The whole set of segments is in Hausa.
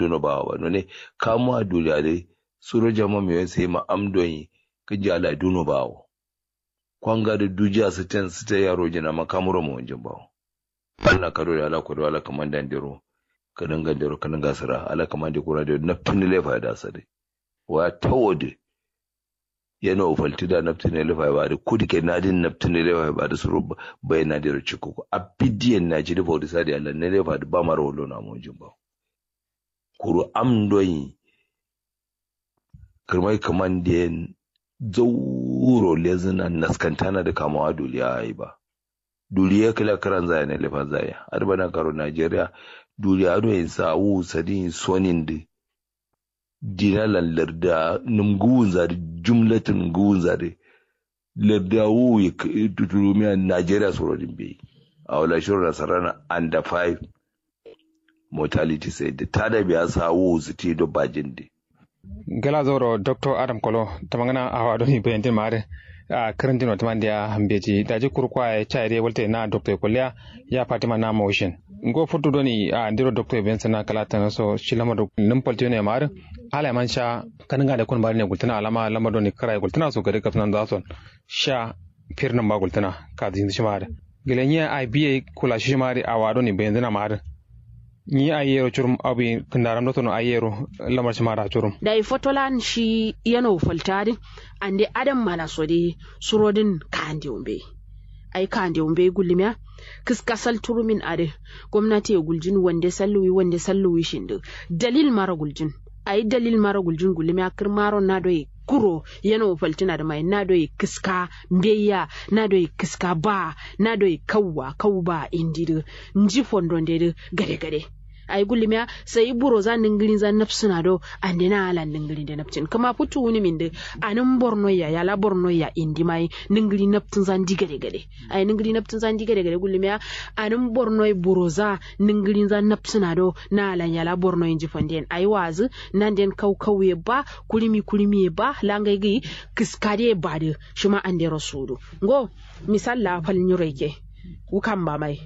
duno ba wa ne kamu a duniya dai suro jama mai sai ma amdon ka ji ala duno ba wa kwanga da dujiya su ta yaro jina ma kamuro mu wanjin ba Allah karo da ala ko da ala kamandan dero ka danga dero ka danga sara ala kamande kura da naftin lefa da sare wa tawode yana ufalti da naftin lefa ba da kudi ke nadin naftin lefa ba da suru bai na dero ciko a bidiyan na ji da fodi sadi Allah ne lefa da ba mara wallo na mu wanjin ba kuru amdoyi kirmai kamanden zauro lezina naskantana da kamawa duliya ai ba duliya kala karan zaya ne lefa zaya arbana karo Najeriya duliya do yin sawu sadin sonin de dinalan larda numguun zari jumlatin nguun zari larda wu tuturumiya Najeriya surodin bai a wala shurra sarana under 5 mortality sai da tada biya sawu su ti do bajin de gala zoro Dr. Adam Kolo tamangana awa do ni bayantin mare a karantino tamandiya hambeji daji kurkwa ya chaire walte na Dr. Kolya ya Fatima na motion ngo futu doni a ndiro Dr. Benson kala tan so shilama do numpalti ne mare hala man sha kananga da kun bari ne gultana alama lama doni kara gultana so gare kafnan da son sha firnan ba gultana ka din shi mare gelenya IBA kula shi mare awa do ni bayantina mare ni ayero churum abi kandaram do tono ayero lamar shi mara churum dai fotolan shi yano faltari ande adam mana sodi surodin kande umbe ai kande umbe gulmiya kiskasal turumin ade gwamnati ya guljin wande salluwi shindu dalil mara guljin ai dalil mara guljin gulmiya kirmaro na doyi kuro yano faltina da mai na doyi kiska mbeya na doyi kiska ba na doyi kawba indidu nji fondonde gade ay gulmiya sai buro za ningilin za nafsuna do ande na ala ningilin da naftin kama putu wuni minde anan borno ya la borno ya indi mai ningilin naftin za gade ay ningilin naftin za gade gulmiya anan borno buro za ningilin za nafsuna do na ala ya la borno inji fanden ay wazu nan den kauye ba kulimi ba langai gi kiskade ba de shuma ande rasulu ngo misalla fal nyureke wukan ba mai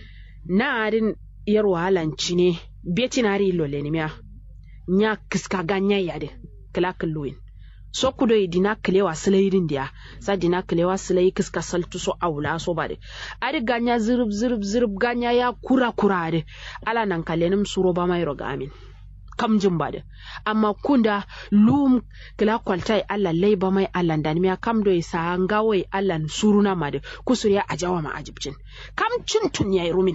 na adin yar wahalanci ne betinari lole ne miya nya kiska ganya yade kala kalluin so kudo dina kalewa silairin dia sa dina kalewa silai kiska saltu so aula so bade adi ganya zirub ganya ya kura de ala nan kalenim suro ba mai roga amin kamjin bade amma kunda lum kala kwaltai Allah laiba mai Allah dan miya kam do isa ngawai Allah suruna made kusuriya ajawa ma ajibcin kam cintun yayi rumin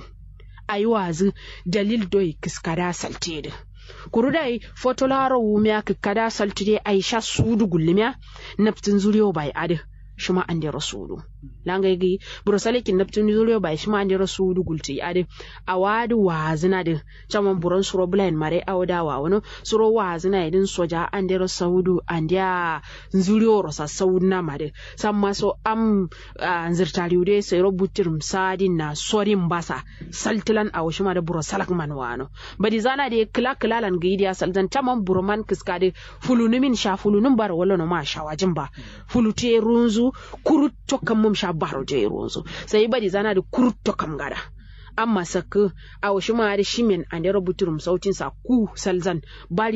aywazu dalil doy kiskada saltede kurudai fotolaro wumya kiskada saltede aisha sudu gullimiya naftin zuriyo bai ade shuma ande rasulu langagi burosalekin naftin zuriyo bai shuma ande rasulu gulti ade awadu wazina de chaman buron suro blind mare awdawa wono suro wazina idin soja ande rasulu andia zuriyo rosa saudna mare samma so am nzirtaliude sai robutir msadin na sorin basa saltilan awshuma da burosalak manwano badi zana de klaklalan gidiya saldan chaman buroman kiskade fulunumin sha fulunun bar wallo no ma shawajin ba fulute runzu kurutto kamum sha baro je runzu sai badi zana da kurutto kam gada amma sakku awshuma da shimen ande robuturum sautin sa ku salzan bari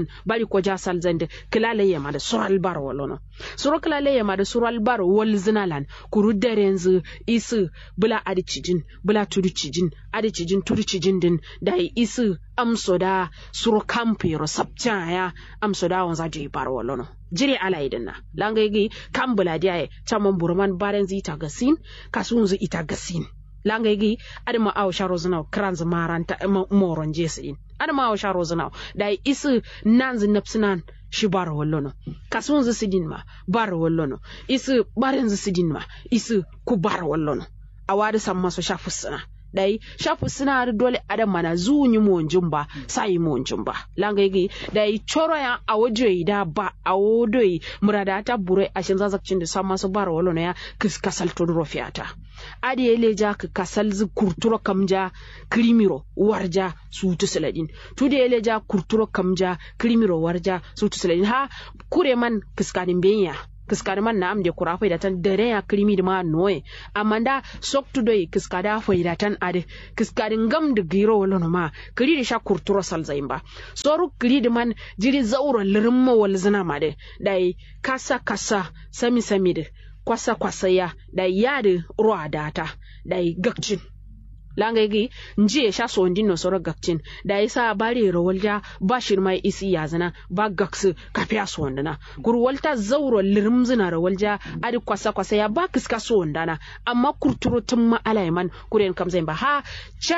koja salzan da klalaye ma da sural bar wallo no suro klalaye ma da sural bar wal zinalan kurudarenzu isu bula adicijin bula tudicijin adicijin tudicijin din da isu amsoda suro kampiro sabtaya amsoda wanza je bar wallo no jiri ala idinna langagi kambula diaye chaman burman barenzi ita gasin kasunzu ita gasin langagi adama aw sharozna kranz maranta moron jesin adama aw sharozna dai isu nanz napsinan shi bar wallono kasunzu sidin ma bar wallono isu barenzu sidin ma isu ku bar wallono awadi samma so shafusna dai shafu suna dole adam mana zunyi monjin ba sai monjin ba langagi dai choro ya awoje da ba awodoi murada ta bure ashin zazakcin da sama su bar walo ya kiskasal to rofiata adi eleja ka kasal zu kurturo kamja krimiro warja su tusaladin tude eleja kurturo kamja krimiro warja su tusaladin ha kure man kiskanin benya kiskada man na amde kura faida tan dare ya krimi da ma noye amma da sok to doi kiskada faida tan ade kiskada ngam da giro wala no ma kiri da sha kurturo sal zaimba soru kiri da man jiri zauro lirimma wal zina ma de dai kasa sami de kwasa ya da yadi ruwa data dai gakcin langagi njiye sha so ndino soro gakcin da isa bari rawalja bashir mai isi yazana ba gaksu kafiya so ndana kurwalta zauro lirimzina rawalja adi kwasa ya ba kiska so ndana amma kurturo tumma alaiman kuren kamzai ba ha